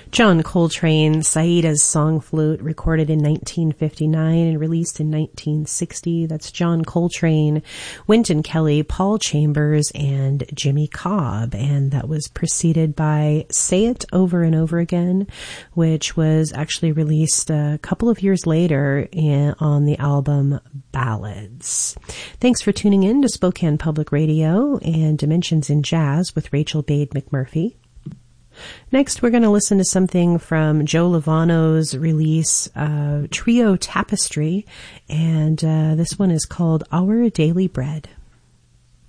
John Coltrane, Saida's Song Flute, recorded in 1959 and released in 1960. That's John Coltrane, Wynton Kelly, Paul Chambers, and Jimmy Cobb. And that was preceded by Say It Over and Over Again, which was actually released a couple of years later on the album Ballads. Thanks for tuning in to Spokane Public Radio and Dimensions in Jazz with Rachel Bade McMurphy. Next, we're going to listen to something from Joe Lovano's release, Trio Tapestry, and this one is called Our Daily Bread.